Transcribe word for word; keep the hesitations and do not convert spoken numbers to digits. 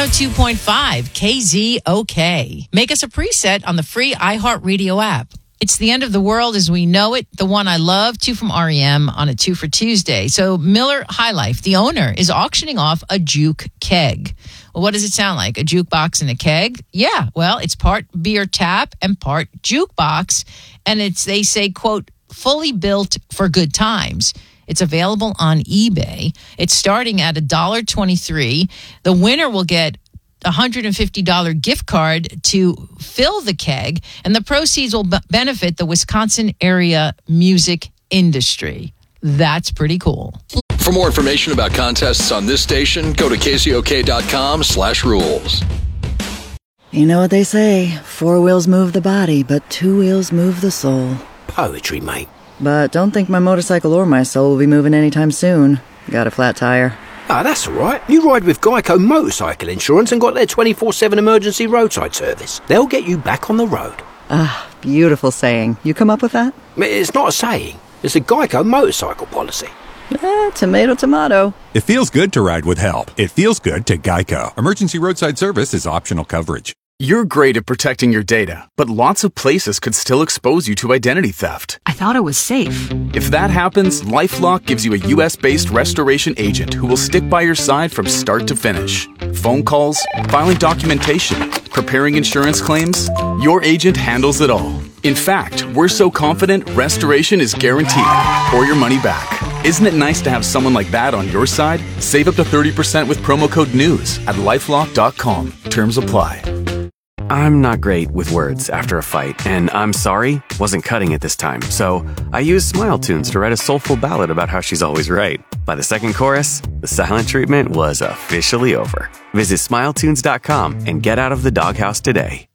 oh two point five K Z O K. Make us a preset on the free iHeartRadio app. It's the end of the world as we know it. The one I love, two from R E M on a two for Tuesday. So Miller High Life, the owner, is auctioning off a juke keg. Well, what does it sound like? A jukebox and a keg? Yeah, well, it's part beer tap and part jukebox. And it's, they say, quote, fully built for good times. It's available on eBay. It's starting at one dollar and twenty-three cents. The winner will get a one hundred fifty dollars gift card to fill the keg, and the proceeds will b- benefit the Wisconsin area music industry. That's pretty cool. For more information about contests on this station, go to kzok.com slash rules. You know what they say, four wheels move the body, but two wheels move the soul. Poetry, mate. But don't think my motorcycle or my soul will be moving anytime soon. Got a flat tire. Ah, that's all right. You ride with Geico Motorcycle Insurance and got their twenty-four seven emergency roadside service. They'll get you back on the road. Ah, beautiful saying. You come up with that? It's not a saying. It's a Geico motorcycle policy. Eh, tomato, tomato. It feels good to ride with help. It feels good to Geico. Emergency roadside service is optional coverage. You're great at protecting your data, but lots of places could still expose you to identity theft. I thought it was safe. If that happens, LifeLock gives you a U S-based restoration agent who will stick by your side from start to finish. Phone calls, filing documentation, preparing insurance claims, your agent handles it all. In fact, we're so confident restoration is guaranteed or your money back. Isn't it nice to have someone like that on your side? Save up to thirty percent with promo code NEWS at lifelock dot com. Terms apply. I'm not great with words after a fight, and I'm sorry wasn't cutting it this time, so I used Smile Tunes to write a soulful ballad about how she's always right. By the second chorus, the silent treatment was officially over. Visit smile tunes dot com and get out of the doghouse today.